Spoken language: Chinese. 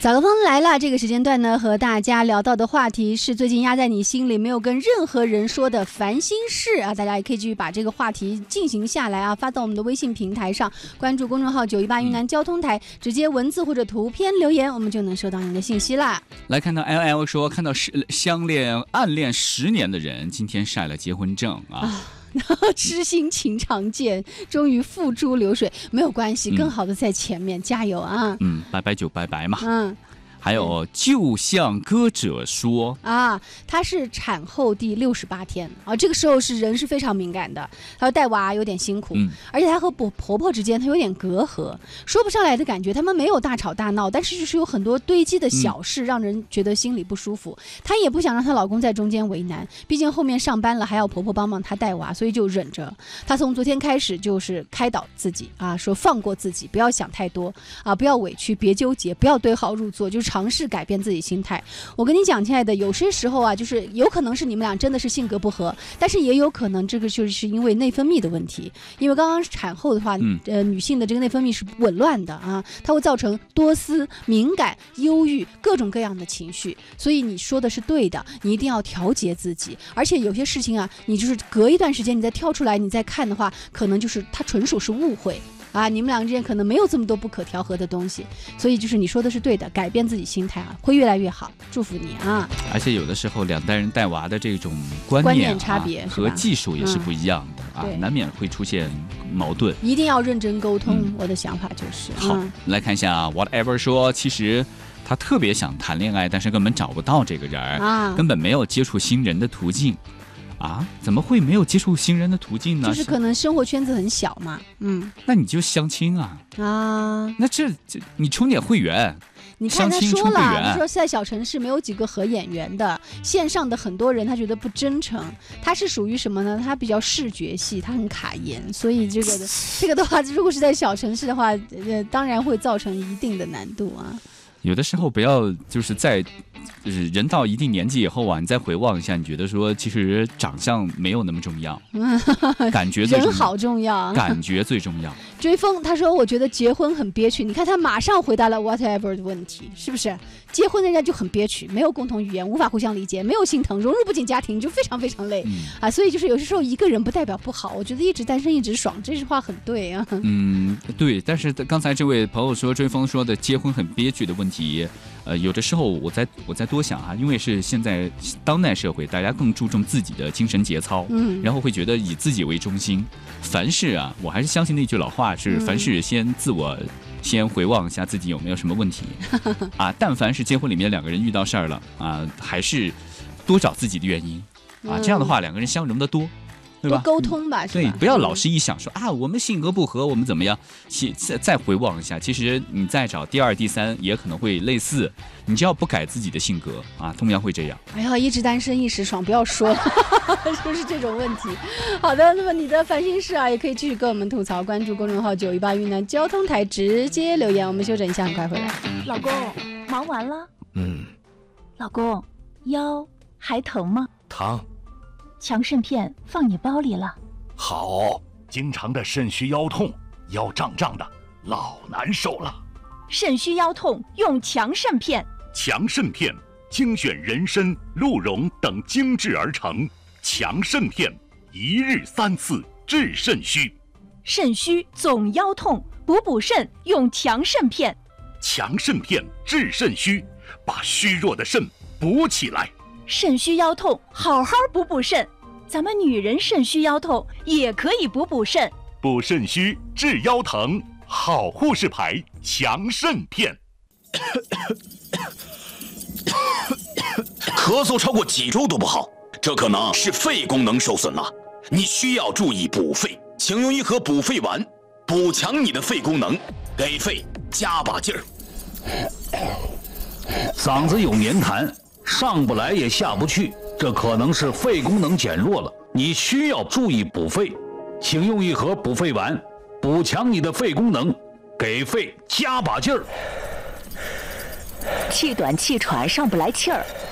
早高峰来了，这个时间段呢，和大家聊到的话题是最近压在你心里没有跟任何人说的烦心事啊，大家也可以继续把这个话题进行下来啊，发到我们的微信平台上，关注公众号918云南交通台，直接文字或者图片留言，我们就能收到你的信息啦。 来看到 LL 说，看到暗恋10年的人，今天晒了结婚证啊。 痴心情长见，终于付诸流水，没有关系，更好的在前面，加油啊！ 拜拜就拜拜嘛。还有，就像歌者说啊，她是产后第68天啊，这个时候人是非常敏感的，她要带娃有点辛苦，而且她和婆婆之间她有点隔阂，说不上来的感觉。他们没有大吵大闹，但是就是有很多堆积的小事，让人觉得心里不舒服。她也不想让她老公在中间为难，毕竟后面上班了，还要婆婆帮忙她带娃，所以就忍着。她从昨天开始就是开导自己啊，说放过自己，不要想太多啊，不要委屈，别纠结，不要对号入座，就是尝试改变自己心态。我跟你讲，亲爱的，有些时候啊，就是有可能是你们俩真的是性格不合，但是也有可能这个就是因为内分泌的问题。因为刚刚产后的话，女性的这个内分泌是紊乱的啊，它会造成多思、敏感、忧郁各种各样的情绪。所以你说的是对的，你一定要调节自己。而且有些事情啊，你就是隔一段时间你再跳出来，你再看的话，可能就是它纯属是误会。啊，你们两个之间可能没有这么多不可调和的东西，所以就是你说的是对的，改变自己心态啊，会越来越好，祝福你啊！ 而且有的时候两代人带娃的这种观念差别和技术也是不一样的啊，难免会出现矛盾， 一定要认真沟通。我的想法就是， 好，来看一下 Whatever 说，其实他特别想谈恋爱，但是根本找不到这个人啊，根本没有接触新人的途径。啊，怎么会没有接触新人的途径呢？ 就是可能生活圈子很小嘛， 那你就相亲啊，那这你充点会员。 你看他说了，他说在小城市没有几个合眼缘的，线上的很多人他觉得不真诚，他是属于什么呢？他比较视觉系，他很卡颜，所以这个的话，如果是在小城市的话，当然会造成一定的难度啊。 有的时候不要就是就是人到一定年纪以后啊，你再回望一下，你觉得说其实长相没有那么重要，感觉最重要， 人好重要， 感觉最重要。 追风他说我觉得结婚很憋屈，你看他马上回答了 whatever 的问题，是不是？结婚人家就很憋屈，没有共同语言，无法互相理解，没有心疼，融入不进家庭，就非常非常累啊。所以就是有些时候一个人不代表不好，我觉得一直单身一直爽，这句话很对啊。 对。但是刚才这位朋友说追风说的结婚很憋屈的问题，有的时候我在多想啊，因为是现在当代社会，大家更注重自己的精神节操，然后会觉得以自己为中心，凡事啊，我还是相信那句老话是，凡事先回望一下自己有没有什么问题啊。但凡是结婚里面两个人遇到事儿了啊，还是多找自己的原因啊，这样的话两个人相容的多。对吧？ 多沟通吧， 对，不要老是一想说啊，我们性格不合，我们怎么样？再回望一下，其实你再找第二、第三也可能会类似。你只要不改自己的性格啊，同样会这样。 哎呀，一直单身一时爽，不要说，就是这种问题。好的，那么你的烦心事啊，也可以继续跟我们吐槽，关注公众号918云南交通台，直接留言。我们休整一下，很快回来。 老公，忙完了？老公，腰还疼吗？ 疼。 强肾片放你包里了。 好，经常的肾虚腰痛，腰胀胀的，老难受了。 肾虚腰痛用强肾片。 强肾片精选人参、鹿茸等精制而成，强肾片一日3次治肾虚。 肾虚总腰痛，补肾用强肾片。 强肾片治肾虚，把虚弱的肾补起来。 肾虚腰痛，好好补肾。咱们女人肾虚腰痛也可以补肾。 补肾虚治腰疼，好护士牌强肾片。 咳嗽超过几周都不好，这可能是肺功能受损了。你需要注意补肺，请用一盒补肺丸，补强你的肺功能，给肺加把劲儿。 嗓子有黏痰，上不来也下不去，这可能是肺功能减弱了，你需要注意补肺，请用一盒补肺丸，补强你的肺功能，给肺加把劲儿。 气短气喘上不来气儿，